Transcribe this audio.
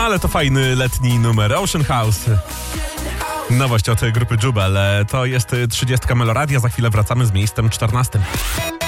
Ale to fajny letni numer. Ocean House. Nowość od grupy Jubel. To jest 30 Meloradia. Za chwilę wracamy z miejscem 14.